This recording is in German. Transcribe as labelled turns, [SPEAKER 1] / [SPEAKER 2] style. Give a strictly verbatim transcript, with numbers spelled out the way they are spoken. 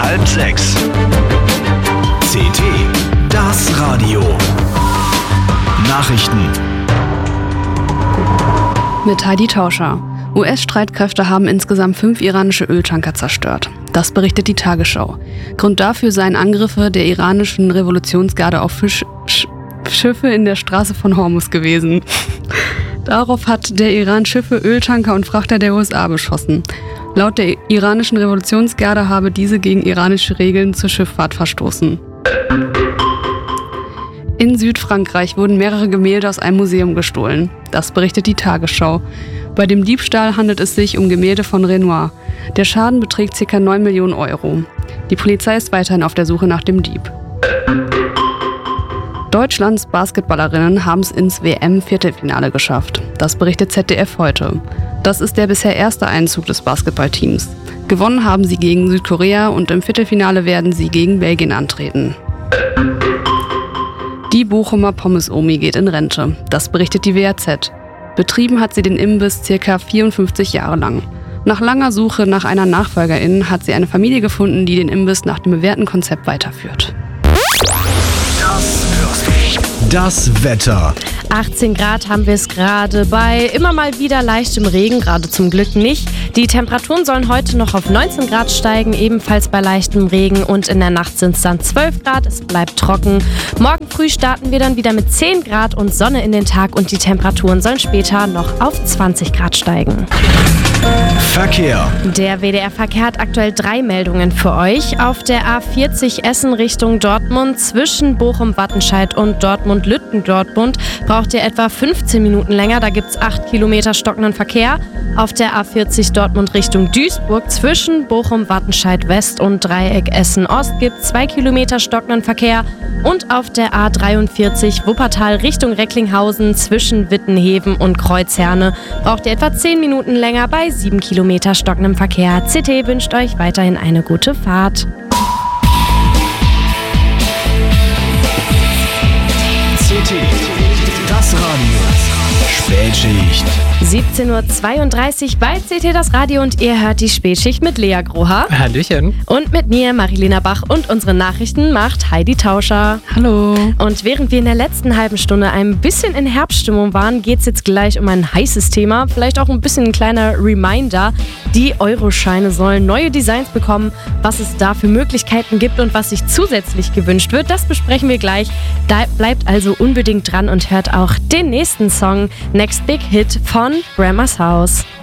[SPEAKER 1] halb sechs. C T, das Radio. Nachrichten.
[SPEAKER 2] Mit Heidi Tauscher. U S-Streitkräfte haben insgesamt fünf iranische Öltanker zerstört. Das berichtet die Tagesschau. Grund dafür seien Angriffe der iranischen Revolutionsgarde auf Fisch, Sch, Schiffe in der Straße von Hormuz gewesen. Darauf hat der Iran Schiffe, Öltanker und Frachter der U S A beschossen. Laut der iranischen Revolutionsgarde habe diese gegen iranische Regeln zur Schifffahrt verstoßen. In Südfrankreich wurden mehrere Gemälde aus einem Museum gestohlen. Das berichtet die Tagesschau. Bei dem Diebstahl handelt es sich um Gemälde von Renoir. Der Schaden beträgt ca. neun Millionen Euro. Die Polizei ist weiterhin auf der Suche nach dem Dieb. Deutschlands Basketballerinnen haben es ins W M-Viertelfinale geschafft. Das berichtet Z D F heute. Das ist der bisher erste Einzug des Basketballteams. Gewonnen haben sie gegen Südkorea und im Viertelfinale werden sie gegen Belgien antreten. Die Bochumer Pommes-Omi geht in Rente. Das berichtet die W A Z. Betrieben hat sie den Imbiss ca. vierundfünfzig Jahre lang. Nach langer Suche nach einer Nachfolgerin hat sie eine Familie gefunden, die den Imbiss nach dem bewährten Konzept weiterführt.
[SPEAKER 1] Das Wetter.
[SPEAKER 3] achtzehn Grad haben wir es gerade bei immer mal wieder leichtem Regen, gerade zum Glück nicht. Die Temperaturen sollen heute noch auf neunzehn Grad steigen, ebenfalls bei leichtem Regen, und in der Nacht sind es dann zwölf Grad, es bleibt trocken. Morgen früh starten wir dann wieder mit zehn Grad und Sonne in den Tag und die Temperaturen sollen später noch auf zwanzig Grad steigen.
[SPEAKER 1] Verkehr.
[SPEAKER 3] Der W D R-Verkehr hat aktuell drei Meldungen für euch. Auf der A vierzig Essen Richtung Dortmund zwischen Bochum-Wattenscheid und Dortmund-Lütten-Dortmund braucht ihr etwa fünfzehn Minuten länger. Da gibt es acht Kilometer stockenden Verkehr. Auf der A vierzig Dortmund Richtung Duisburg zwischen Bochum-Wattenscheid West und Dreieck Essen-Ost gibt es zwei Kilometer stockenden Verkehr. Und auf der A dreiundvierzig Wuppertal Richtung Recklinghausen zwischen Wittenheven und Kreuzherne braucht ihr etwa zehn Minuten länger bei sieben Kilometer stockendem Verkehr. C T wünscht euch weiterhin eine gute Fahrt.
[SPEAKER 1] C T, das Radio. Spätschicht.
[SPEAKER 3] siebzehn Uhr zweiunddreißig bei C T das Radio und ihr hört die Spätschicht mit Lea Groha.
[SPEAKER 4] Hallöchen.
[SPEAKER 3] Und mit mir, Marilena Bach, und unsere Nachrichten macht Heidi Tauscher.
[SPEAKER 2] Hallo.
[SPEAKER 3] Und während wir in der letzten halben Stunde ein bisschen in Herbststimmung waren, geht es jetzt gleich um ein heißes Thema. Vielleicht auch ein bisschen ein kleiner Reminder. Die Euroscheine sollen neue Designs bekommen. Was es da für Möglichkeiten gibt und was sich zusätzlich gewünscht wird, das besprechen wir gleich. Da bleibt also unbedingt dran und hört auch den nächsten Song Next Big Hit von Grandma's House.